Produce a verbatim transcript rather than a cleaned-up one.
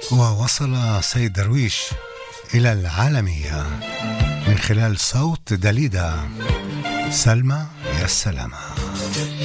ووصل سيد درويش إلى العالمية من خلال صوت داليدا. سلمى يا السلامة.